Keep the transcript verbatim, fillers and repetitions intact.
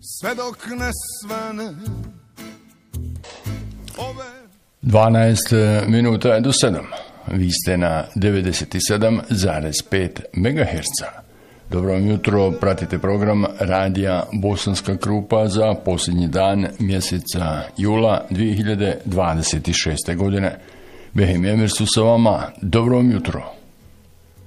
sve dok ne svane ove... dvanaest minuta je do sedam. Vi ste na devedeset sedam zarez pet megaherca. Dobro vam jutro, pratite program radija Bosanska Krupa za posljednji dan mjeseca jula dvije hiljade dvadeset šeste. godine. Behim Emir su sa vama. Dobro vam jutro.